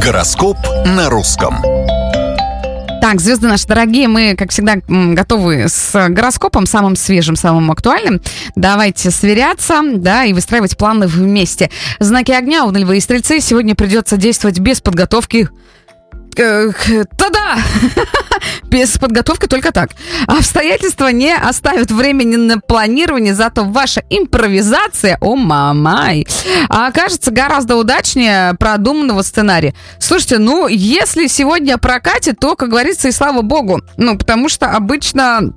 Гороскоп на русском. Так, звезды наши дорогие, мы, как всегда, готовы с гороскопом, самым свежим, самым актуальным. Давайте сверяться, да, и выстраивать планы вместе. Знаки огня, Овны, Львы и Стрельцы, сегодня придется действовать без подготовки. Та-да! Без подготовки только так. Обстоятельства не оставят времени на планирование, зато ваша импровизация, о мамай, окажется гораздо удачнее продуманного сценария. Слушайте, если сегодня прокатит, то, как говорится, и слава богу. Потому что обычно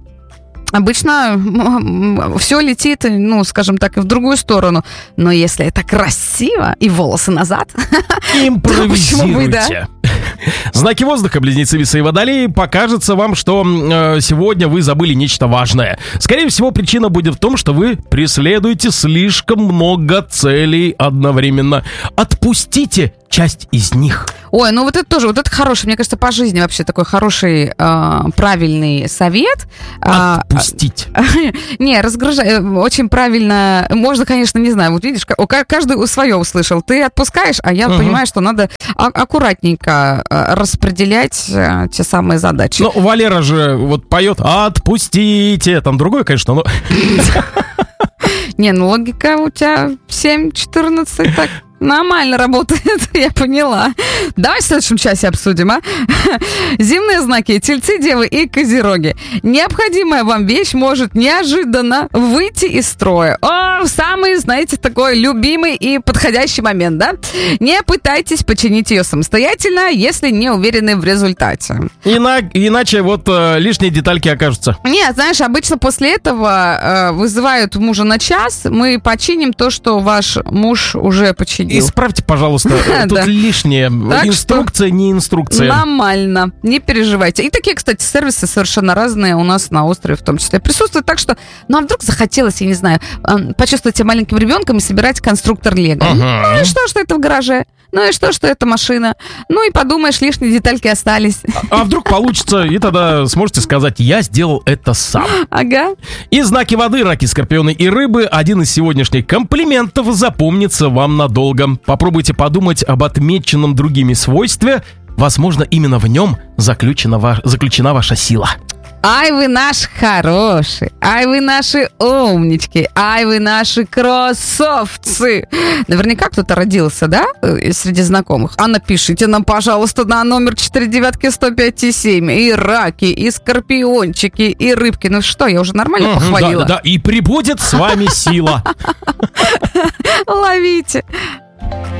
все летит, скажем так, и в другую сторону. Но если это красиво и волосы назад, импровизируйте. Знаки воздуха, Близнецы, Весы и Водолеи, покажется вам, что сегодня вы забыли нечто важное. Скорее всего, причина будет в том, что вы преследуете слишком много целей одновременно. Отпустите часть из них. Ой, вот это тоже, это хороший, мне кажется, по жизни вообще такой хороший, правильный совет. Отпустить. Не, разгружай, очень правильно. Можно, конечно, не знаю, вот видишь, каждый свое услышал. Ты отпускаешь, а я понимаю, что надо аккуратненько распределять те самые задачи. Валера же вот поет «Отпустите». Там другое, конечно, но... Не, логика у тебя 7-14, так... Нормально работает, я поняла. Давай в следующем часе обсудим, Земные знаки, Тельцы, Девы и Козероги. Необходимая вам вещь может неожиданно выйти из строя. Самый, знаете, такой любимый и подходящий момент, да? Не пытайтесь починить ее самостоятельно, если не уверены в результате. Иначе лишние детальки окажутся. Нет, знаешь, обычно после этого вызывают мужа на час, мы починим то, что ваш муж уже починил. Исправьте, пожалуйста, тут лишнее. Инструкция, не инструкция. Нормально, не переживайте. И такие, кстати, сервисы совершенно разные у нас на острове в том числе присутствуют. Так что, а вдруг захотелось, я не знаю, почувствовать себя маленьким ребенком и собирать конструктор Лего. И что это в гараже? И что это машина? И подумаешь, лишние детальки остались. А вдруг получится, и тогда сможете сказать: я сделал это сам. Ага. И знаки воды, Раки, Скорпионы и Рыбы. Один из сегодняшних комплиментов запомнится вам надолго. Попробуйте подумать об отмеченном другими свойстве. Возможно, именно в нем заключена ваша сила. Ай, вы наши хорошие, ай, вы наши умнички, ай, вы наши кроссовцы. Наверняка кто-то родился, да, среди знакомых? А напишите нам, пожалуйста, на номер 499-105-7 и раки, и скорпиончики, и рыбки. Что, я уже нормально похвалила? Да, и прибудет с вами сила. Ловите.